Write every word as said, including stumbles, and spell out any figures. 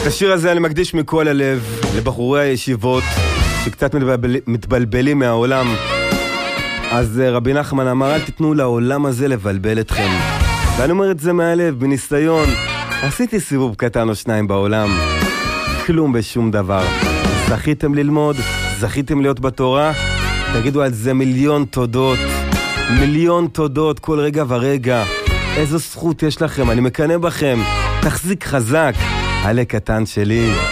את השיר הזה אני מקדיש מכל הלב לבחורי הישיבות שקצת מתבלבל, מתבלבלים מהעולם. אז רבי נחמן אמר, אל תיתנו לעולם הזה לבלבל אתכם. ואני אומר את זה מהלב, בניסיון. עשיתי סיבוב קטן או שניים בעולם. כלום בשום דבר. זכיתם ללמוד, זכיתם להיות בתורה, תגידו על זה מיליון תודות. מיליון תודות כל רגע ורגע. איזו זכות יש לכם, אני מקנא בכם. תחזיק חזק. עלה קטן שלי.